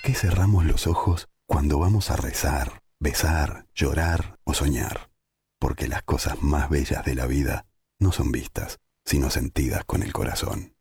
qué cerramos los ojos cuando vamos a rezar, besar, llorar o soñar? Porque las cosas más bellas de la vida no son vistas, sino sentidas con el corazón.